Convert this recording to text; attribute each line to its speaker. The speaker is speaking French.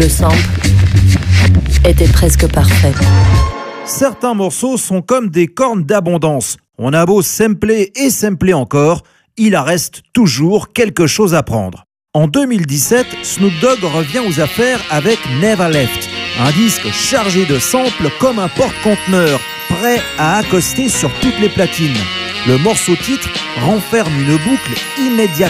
Speaker 1: le sample était presque parfait.
Speaker 2: Certains morceaux sont comme des cornes d'abondance. On a beau sampler et sampler encore, il en reste toujours quelque chose à prendre. En 2017, Snoop Dogg revient aux affaires avec Never Left, un disque chargé de samples comme un porte-conteneur, prêt à accoster sur toutes les platines. Le morceau titre renferme une boucle immédiatement